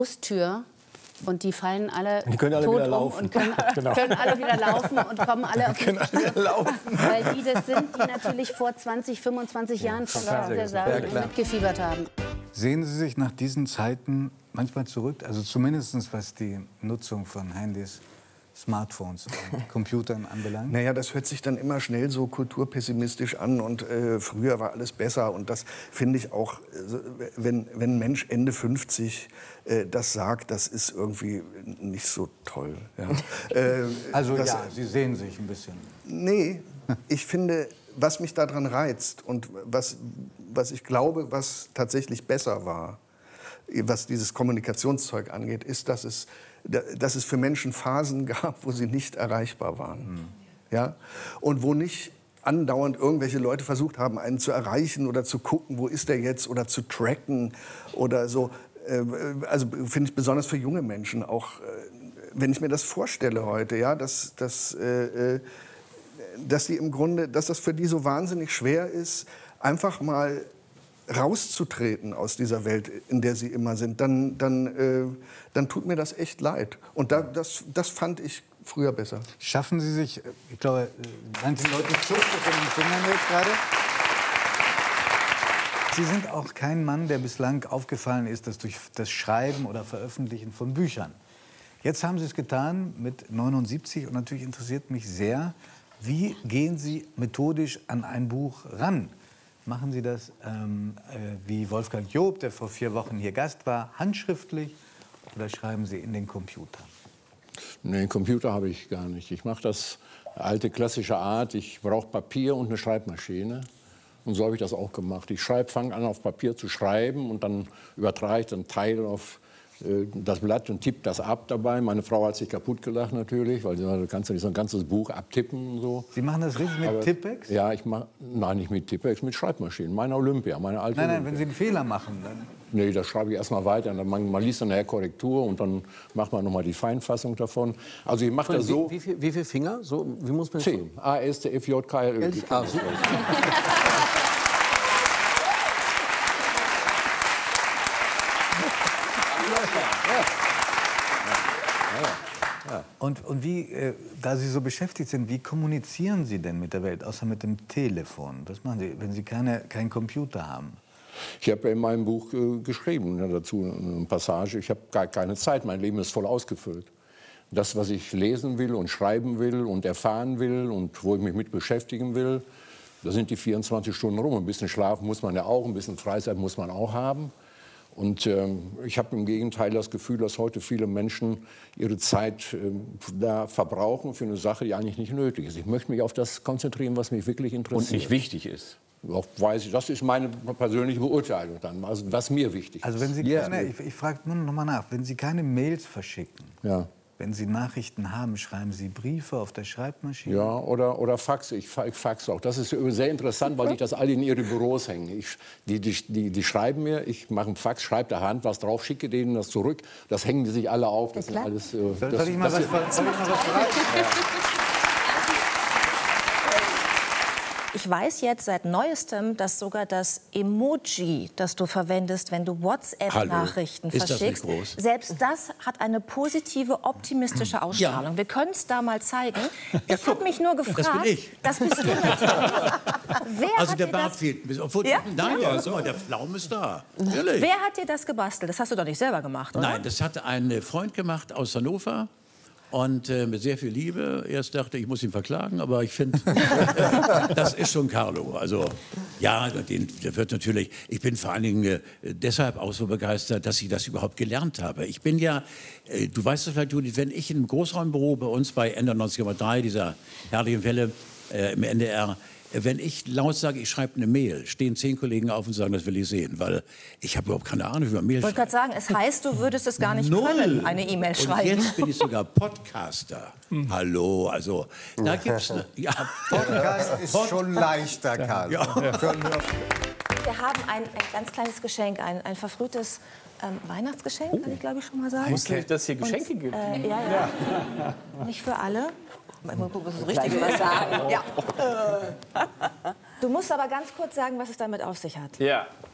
Haustür und die fallen alle, die können alle tot wieder um laufen. und können alle wieder laufen und kommen alle auf die Tür. Weil die das sind, die natürlich vor 20, 25 Jahren schon auf der Saal mitgefiebert haben. Sehen Sie sich nach diesen Zeiten manchmal zurück? Also zumindest was die Nutzung von Handys, Smartphones und Computern anbelangt? Naja, das hört sich dann immer schnell so kulturpessimistisch an und früher war alles besser. Und das finde ich auch, wenn ein Mensch Ende 50 das sagt, das ist irgendwie nicht so toll. Ja. Also ja, Sie sehen sich ein bisschen. Nee, ich finde, was mich daran reizt und was ich glaube, was tatsächlich besser war, was dieses Kommunikationszeug angeht, ist, dass es für Menschen Phasen gab, wo sie nicht erreichbar waren. Ja? Und wo nicht andauernd irgendwelche Leute versucht haben, einen zu erreichen oder zu gucken, wo ist der jetzt, oder zu tracken oder so. Also finde ich besonders für junge Menschen auch, wenn ich mir das vorstelle heute, ja, dass die im Grunde, dass das für die so wahnsinnig schwer ist, einfach mal rauszutreten aus dieser Welt, in der sie immer sind, dann tut mir das echt leid. Und das fand ich früher besser. Schaffen Sie sich, ich glaube, manchen Leuten zuckt es in den Fingern jetzt gerade. Sie sind auch kein Mann, der bislang aufgefallen ist, dass durch das Schreiben oder Veröffentlichen von Büchern. Jetzt haben Sie es getan mit 79 und natürlich interessiert mich sehr, wie gehen Sie methodisch an ein Buch ran? Machen Sie das wie Wolfgang Job, der vor 4 Wochen hier Gast war, handschriftlich, oder schreiben Sie in den Computer? Nee, den Computer habe ich gar nicht. Ich mache das alte klassische Art. Ich brauche Papier und eine Schreibmaschine. Und so habe ich das auch gemacht. Ich fange an, auf Papier zu schreiben und dann übertrage ich den Teil auf das Blatt und tippe das ab dabei. Meine Frau hat sich kaputt gelacht natürlich, weil sie sagt, du kannst ja nicht so ein ganzes Buch abtippen und so. Sie machen das richtig mit Tippex? Ja, nein, nicht mit Tippex, mit Schreibmaschinen. Meine Olympia, meine alte Nein, Olympia. wenn Sie einen Fehler machen, dann... Nee, das schreibe ich erst mal weiter. Man liest dann nachher Korrektur und dann macht man noch mal die Feinfassung davon. Also ich mache das so... Wie viele Finger? So, wie muss man 10. A, S, T, F, J, K, L, Ö. Ah, super. Und wie, da Sie so beschäftigt sind, wie kommunizieren Sie denn mit der Welt, außer mit dem Telefon? Was machen Sie, wenn Sie keinen Computer haben? Ich habe in meinem Buch geschrieben, dazu eine Passage, ich habe gar keine Zeit, mein Leben ist voll ausgefüllt. Das, was ich lesen will und schreiben will und erfahren will und wo ich mich mit beschäftigen will, da sind die 24 Stunden rum. Ein bisschen Schlaf muss man ja auch, ein bisschen Freizeit muss man auch haben. Und ich habe im Gegenteil das Gefühl, dass heute viele Menschen ihre Zeit da verbrauchen für eine Sache, die eigentlich nicht nötig ist. Ich möchte mich auf das konzentrieren, was mich wirklich interessiert. Und nicht wichtig ist. Auch weiß ich, das ist meine persönliche Beurteilung dann, also was mir wichtig ist. Also wenn Sie keine, ich frage nur noch mal nach, wenn Sie keine Mails verschicken, ja. Wenn Sie Nachrichten haben, schreiben Sie Briefe auf der Schreibmaschine? Ja, oder Faxe. Ich faxe auch. Das ist sehr interessant, weil ich das alle in ihre Büros hänge. Die schreiben mir, ich mache einen Fax, schreibe der Hand was drauf, schicke denen das zurück. Das hängen die sich alle auf. Das sind alles, soll ich mal was fragen? Ich weiß jetzt seit Neuestem, dass sogar das Emoji, das du verwendest, wenn du WhatsApp-Nachrichten verschickst, selbst das hat eine positive, optimistische Ausstrahlung. Ja. Wir können es da mal zeigen. Ich habe mich nur gefragt... Das bin ich. Das bist du natürlich. Also der Bart fehlt ein bisschen. Obwohl, ja? Nein, ja, so, der Pflaum ist da. Ehrlich. Wer hat dir das gebastelt? Das hast du doch nicht selber gemacht, oder? Nein, das hat ein Freund gemacht aus Hannover. Und mit sehr viel Liebe. Erst dachte ich, muss ihn verklagen, aber ich finde, das ist schon Carlo. Also ja, der wird natürlich. Ich bin vor allen Dingen deshalb auch so begeistert, dass ich das überhaupt gelernt habe. Ich bin ja, du weißt es vielleicht, Judith, wenn ich in einem Großraumbüro bei uns bei Ender 90,3, dieser herrlichen Welle im NDR, wenn ich laut sage, ich schreibe eine Mail, stehen 10 Kollegen auf und sagen, das will ich sehen, weil ich habe überhaupt keine Ahnung, wie man Mail schreibt. Ich wollte gerade sagen, es heißt, du würdest es gar nicht können, eine E-Mail schreiben. Und jetzt bin ich sogar Podcaster. Hallo, also da gibt's ja, Podcast ist schon leichter, Karl. Ja. Wir haben ein ganz kleines Geschenk, ein verfrühtes Weihnachtsgeschenk, kann ich glaube ich schon mal sagen. Wusstest du, dass es hier Geschenke gibt? Ja. Nicht für alle. Mal gucken, was das Richtige was sagen. Ja. Du musst aber ganz kurz sagen, was es damit auf sich hat. Ja.